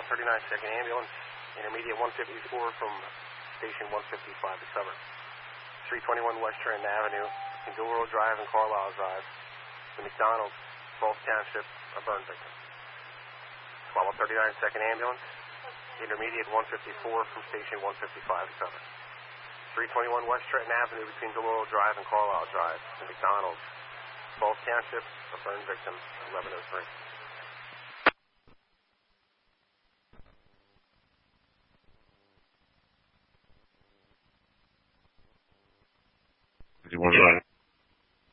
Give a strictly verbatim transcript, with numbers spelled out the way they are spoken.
Swallow thirty-nine, second ambulance. Intermediate one fifty-four from station one fifty-five discovered. three twenty-one West Trenton Avenue, in Dual Drive and Carlisle Drive. The McDonald's, Falls Township, a burn victim. Swallow thirty-nine, second ambulance. Intermediate one fifty-four from station one fifty-five discovered. three twenty-one West Trenton Avenue between Deloro Drive and Carlisle Drive. The McDonald's, Falls Township, a burn victim, eleven oh three. He was right.